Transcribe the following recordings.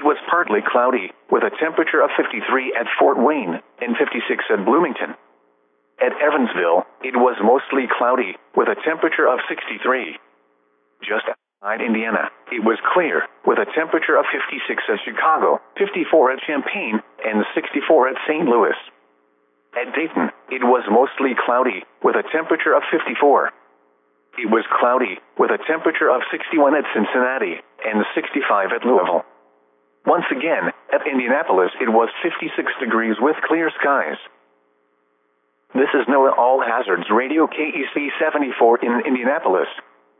was partly cloudy, with a temperature of 53 at Fort Wayne and 56 at Bloomington. At Evansville, it was mostly cloudy, with a temperature of 63. Just outside Indiana, it was clear, with a temperature of 56 at Chicago, 54 at Champaign, and 64 at St. Louis. At Dayton, it was mostly cloudy, with a temperature of 54. It was cloudy, with a temperature of 61 at Cincinnati, and 65 at Louisville. Once again, at Indianapolis it was 56 degrees with clear skies. This is NOAA All Hazards Radio KEC 74 in Indianapolis.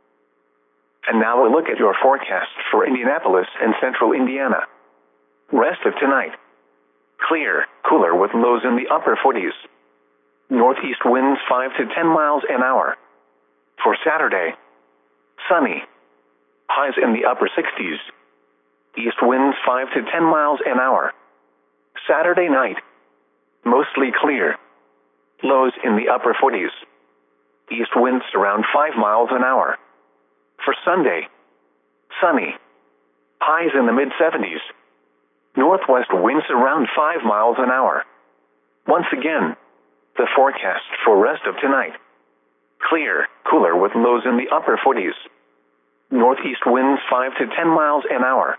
And now a look at your forecast for Indianapolis and central Indiana. Rest of tonight. Clear, cooler with lows in the upper 40s. Northeast winds 5 to 10 miles an hour. For Saturday, sunny. Highs in the upper 60s. East winds 5 to 10 miles an hour. Saturday night, mostly clear. Lows in the upper 40s. East winds around 5 miles an hour. For Sunday, sunny. Highs in the mid-70s. Northwest winds around 5 miles an hour. Once again, the forecast for rest of tonight. Clear, cooler with lows in the upper 40s. Northeast winds 5 to 10 miles an hour.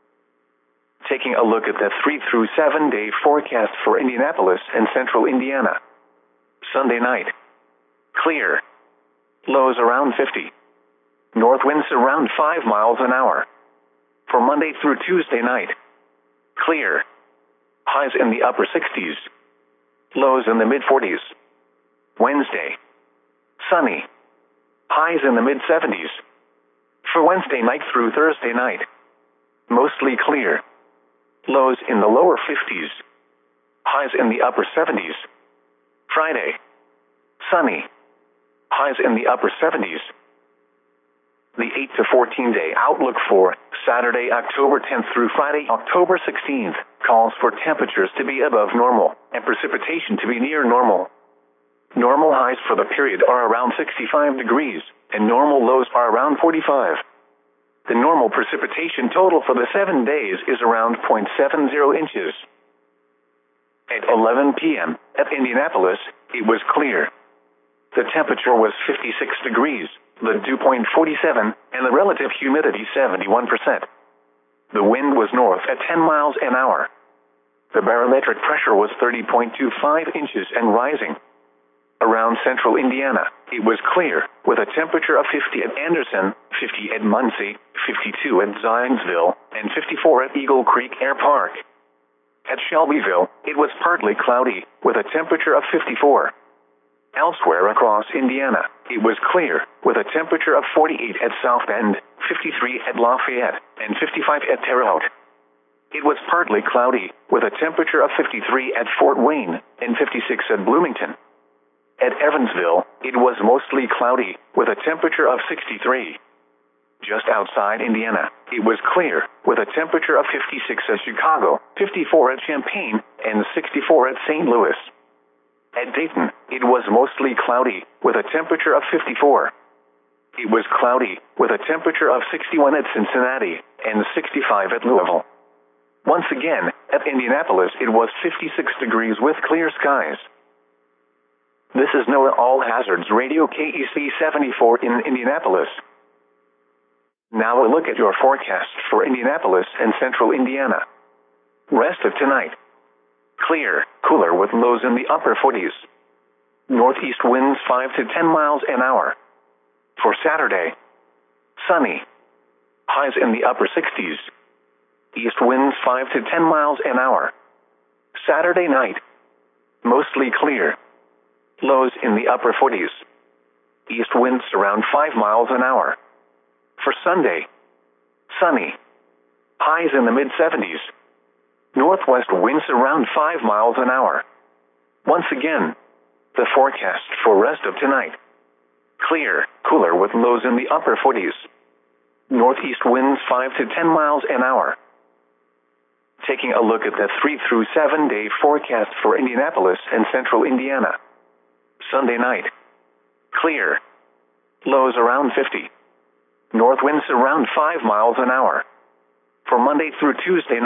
Taking a look at the 3 through 7 day forecast for Indianapolis and central Indiana. Sunday night. Clear. Lows around 50. North winds around 5 miles an hour. For Monday through Tuesday night. Clear. Highs in the upper 60s. Lows in the mid-40s. Wednesday. Sunny. Highs in the mid-70s. For Wednesday night through Thursday night. Mostly clear. Lows in the lower 50s. Highs in the upper 70s. Friday. Sunny. Highs in the upper 70s. The 8 to 14 day outlook for Saturday, October 10th through Friday, October 16th, calls for temperatures to be above normal and precipitation to be near normal. Normal highs for the period are around 65 degrees, and normal lows are around 45. The normal precipitation total for the 7 days is around 0.70 inches. At 11 p.m. at Indianapolis, it was clear. The temperature was 56 degrees, the dew point 47, and the relative humidity 71%. The wind was north at 10 miles an hour. The barometric pressure was 30.25 inches and rising. Around central Indiana, it was clear, with a temperature of 50 at Anderson, 50 at Muncie, 52 at Zionsville, and 54 at Eagle Creek Air Park. At Shelbyville, it was partly cloudy, with a temperature of 54. Elsewhere across Indiana, it was clear, with a temperature of 48 at South Bend, 53 at Lafayette, and 55 at Terre Haute. It was partly cloudy, with a temperature of 53 at Fort Wayne, and 56 at Bloomington. At Evansville, it was mostly cloudy, with a temperature of 63. Just outside Indiana, it was clear, with a temperature of 56 at Chicago, 54 at Champaign, and 64 at St. Louis. At Dayton, it was mostly cloudy, with a temperature of 54. It was cloudy, with a temperature of 61 at Cincinnati, and 65 at Louisville. Once again, at Indianapolis it was 56 degrees with clear skies. This is NOAA All Hazards Radio KEC 74 in Indianapolis. Now a look at your forecast for Indianapolis and central Indiana. Rest of tonight. Clear, cooler with lows in the upper 40s. Northeast winds 5 to 10 miles an hour. For Saturday, sunny. Highs in the upper 60s. East winds 5 to 10 miles an hour. Saturday night, mostly clear. Lows in the upper 40s. East winds around 5 miles an hour. For Sunday, sunny. Highs in the mid-70s. Northwest winds around 5 miles an hour. Once again, the forecast for rest of tonight. Clear, cooler with lows in the upper 40s. Northeast winds 5 to 10 miles an hour. Taking a look at the 3 through 7 day forecast for Indianapolis and central Indiana. Sunday night. Clear. Lows around 50. North winds around 5 miles an hour. For Monday through Tuesday night.